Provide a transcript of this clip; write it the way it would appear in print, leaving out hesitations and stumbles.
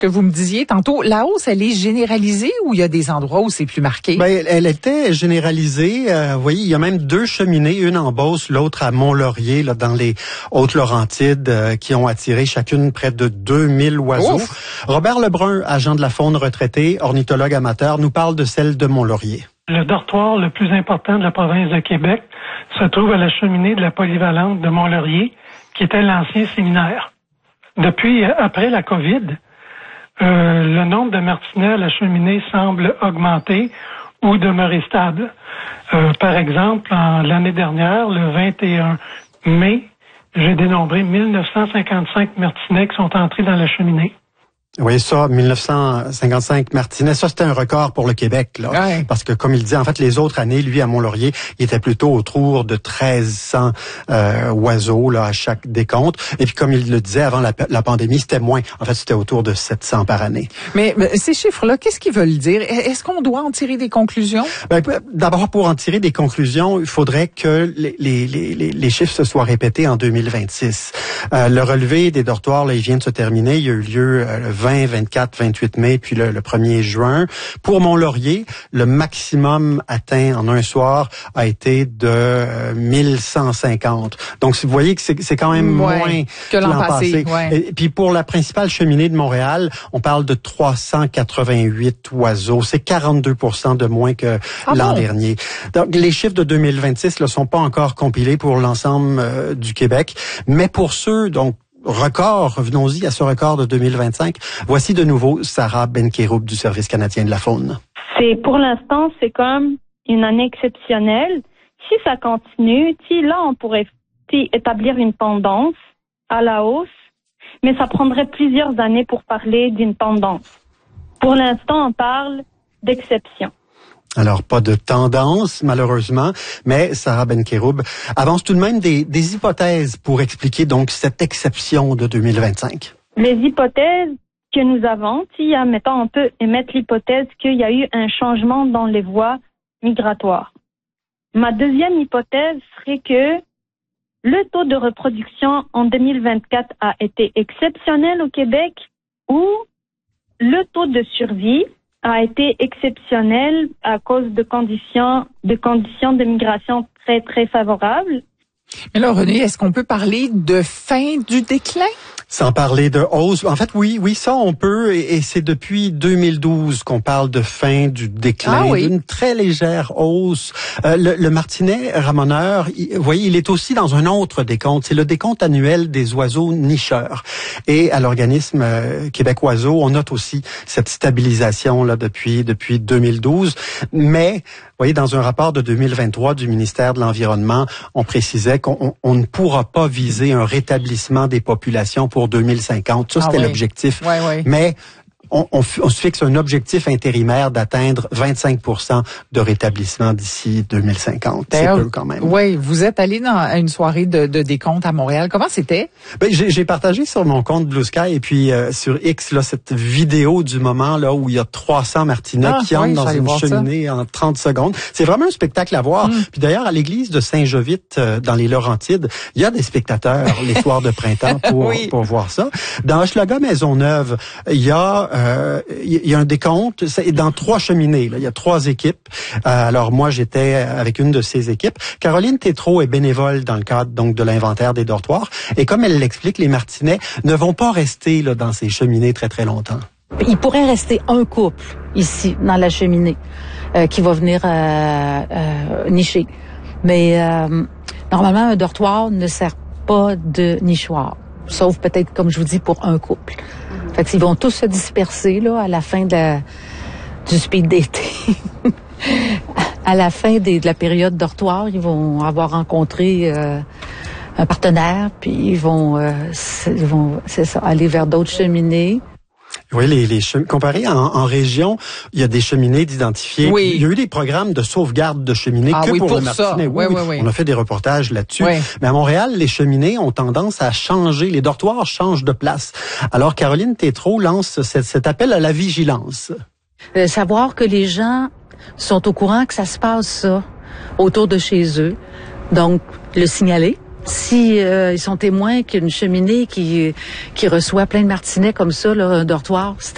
Que vous me disiez tantôt, la hausse, elle est généralisée ou il y a des endroits où c'est plus marqué? Ben, elle était généralisée. Vous voyez, il y a même 2 cheminées, une en Beauce, l'autre à Mont-Laurier, là, dans les Hautes-Laurentides, qui ont attiré chacune près de 2000 oiseaux. Ouf. Robert Lebrun, agent de la faune retraité, ornithologue amateur, nous parle de celle de Mont-Laurier. Le dortoir le plus important de la province de Québec se trouve à la cheminée de la polyvalente de Mont-Laurier, qui était l'ancien séminaire. Depuis, après la COVID, le nombre de martinets à la cheminée semble augmenter ou demeurer stable. Par exemple, l'année dernière, le 21 mai, j'ai dénombré 1955 martinets qui sont entrés dans la cheminée. Vous voyez ça, 1955 martinets, ça c'était un record pour le Québec, là. Ouais. Parce que comme il dit, en fait, les autres années, lui à Mont-Laurier, il était plutôt autour de 1300 oiseaux là à chaque décompte. Et puis comme il le disait avant la pandémie, c'était moins. En fait, c'était autour de 700 par année. Mais ces chiffres-là, qu'est-ce qu'ils veulent dire? Est-ce qu'on doit en tirer des conclusions? Ben, d'abord, pour en tirer des conclusions, il faudrait que les chiffres se soient répétés en 2026. Le relevé des dortoirs, là, il vient de se terminer. Il y a eu lieu le 20, 24, 28 mai, puis le 1er juin. Pour Mont-Laurier, le maximum atteint en un soir a été de 1150. Donc, vous voyez que c'est quand même moins que l'an passé. Et puis pour la principale cheminée de Montréal, on parle de 388 oiseaux. C'est 42% de moins que l'an dernier. Donc, les chiffres de 2026 ne sont pas encore compilés pour l'ensemble du Québec, mais pour ceux, donc, record, revenons-y à ce record de 2025. Voici de nouveau Sarah Benkeroub du Service canadien de la faune. Pour l'instant, c'est comme une année exceptionnelle. Si ça continue, là, on pourrait établir une tendance à la hausse, mais ça prendrait plusieurs années pour parler d'une tendance. Pour l'instant, on parle d'exception. Alors, pas de tendance, malheureusement, mais Sarah Benkeroub avance tout de même des hypothèses pour expliquer donc cette exception de 2025. Les hypothèses que nous avons, on peut émettre l'hypothèse qu'il y a eu un changement dans les voies migratoires. Ma deuxième hypothèse serait que le taux de reproduction en 2024 a été exceptionnel au Québec ou le taux de survie a été exceptionnel à cause de conditions de migration très, très favorables. Mais là, René, est-ce qu'on peut parler de fin du déclin? Sans parler de hausse. En fait, oui, ça on peut, et c'est depuis 2012 qu'on parle de fin du déclin, une très légère hausse. Le martinet ramoneur, vous voyez, il est aussi dans un autre décompte, c'est le décompte annuel des oiseaux nicheurs. Et à l'organisme Québec Oiseaux, on note aussi cette stabilisation là depuis 2012, mais vous voyez, dans un rapport de 2023 du ministère de l'Environnement, on précisait qu'on ne pourra pas viser un rétablissement des populations pour 2050. Ça, c'était l'objectif. Mais on se fixe un objectif intérimaire d'atteindre 25% de rétablissement d'ici 2050. C'est peu quand même. Oui, vous êtes allé à une soirée de décompte à Montréal. Comment c'était? Ben, j'ai partagé sur mon compte Blue Sky et puis sur X là cette vidéo du moment là où il y a 300 martinets qui entrent dans une cheminée en 30 secondes. C'est vraiment un spectacle à voir. Puis d'ailleurs, à l'église de Saint-Jovite dans les Laurentides, il y a des spectateurs les soirs de printemps pour voir ça. Dans Hochelaga Maisonneuve, il y a un décompte dans 3 cheminées. Là. Il y a 3 équipes. Alors moi, j'étais avec une de ces équipes. Caroline Tétrault est bénévole dans le cadre donc de l'inventaire des dortoirs. Et comme elle l'explique, les martinets ne vont pas rester là, dans ces cheminées très, très longtemps. Il pourrait rester un couple ici, dans la cheminée, qui va venir nicher. Mais normalement, un dortoir ne sert pas de nichoir. Sauf peut-être, comme je vous dis, pour un couple. Fait qu'ils vont tous se disperser là à la fin du speed dating. À la fin de la période dortoir, ils vont avoir rencontré un partenaire, puis ils vont aller vers d'autres cheminées. Oui, les comparé en région, il y a des cheminées d'identifier. Oui. Il y a eu des programmes de sauvegarde de cheminées pour le martinet. Oui. On a fait des reportages là-dessus. Oui. Mais à Montréal, les cheminées ont tendance à changer. Les dortoirs changent de place. Alors, Caroline Tétrault lance cet appel à la vigilance. Savoir que les gens sont au courant que ça se passe ça autour de chez eux. Donc, le signaler. Si ils sont témoins qu'une cheminée qui reçoit plein de martinets comme ça, là, un dortoir, c'est